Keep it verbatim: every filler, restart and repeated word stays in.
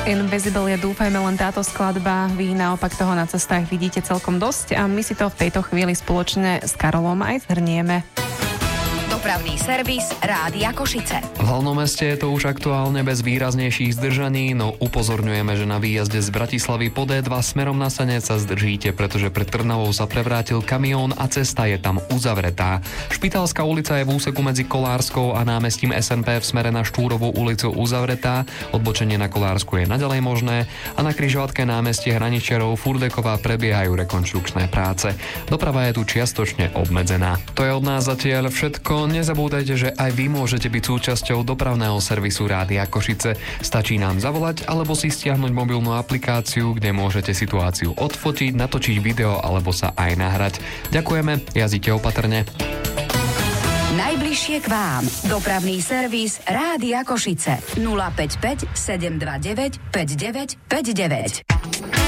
Invisible je, dúfajme, len táto skladba. Vy naopak toho na cestách vidíte celkom dosť a my si to v tejto chvíli spoločne s Karolom aj zhrnieme. Dopravný servis Rádia Košice. V hlavnom meste je to už aktuálne bez výraznejších zdržaní, no upozorňujeme, že na výjazde z Bratislavy po dé dva smerom na Senec sa zdržíte, pretože pred Trnavou sa prevrátil kamión a cesta je tam uzavretá. Špitálska ulica je v úseku medzi Kolárskou a námestím es en pé v smere na Štúrovú ulicu uzavretá, odbočenie na Kolársku je naďalej možné a na križovatke námestie Hraničiarov Furdeková prebiehajú rekonštrukčné práce. Doprava je tu čiastočne obmedzená. To je od nás zatiaľ všetko. Nezabúdajte, že aj vy môžete byť súčasťou dopravného servisu Rádia Košice. Stačí nám zavolať alebo si stiahnuť mobilnú aplikáciu, kde môžete situáciu odfotiť, natočiť video alebo sa aj nahrať. Ďakujeme, jazdite opatrne. Najbližšie k vám. Dopravný servis Rádia Košice. nula päť päť sedem dva deväť päť deväť päť deväť.